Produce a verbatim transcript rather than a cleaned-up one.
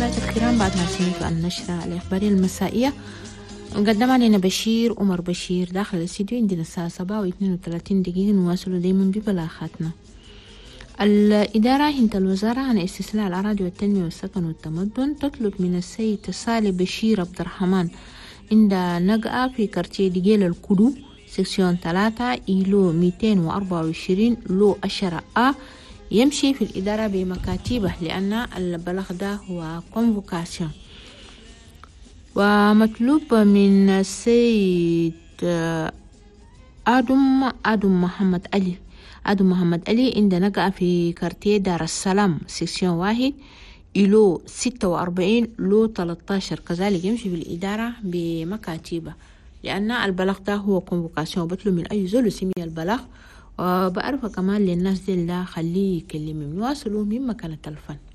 مستمعات الكرام، بعد ما سمعتوا النشرة الإخبارية المسائية مقدمة لنا بشير عمر بشير داخل الاستديو. عندنا الساعة سبعة واثنين وثلاثين دقيقة، نواصل دايما ببلاغاتنا. الإدارة هند الوزارة عن استسلاء الأراضي والتنمية والسكن والتمدن تطلب من السيد تسالي بشير عبد الرحمن عند نقعة في كارتيه دقيل الكدو سكسيون ثلاثة إيلو مئتين وأربعة وعشرين لو أشرة آ يمشي في الإدارة بمكاتبه، لأن البلاغ ده هو كونفوكاسيون. ومطلوب من السيد آدم آدم محمد علي آدم محمد علي عند نقع في كارتيه دار السلام سكسيون واحد إلو ستة وأربعين لو ثلاثة عشر، كذلك يمشي في الإدارة بمكاتبه، لأن البلاغ ده هو كونفوكاسيون. بطلب من أي زول يسمي البلاغ، وبعرف كمان للناس دي لا خليه يكلمهم. نواصلوا من مكان التلفون.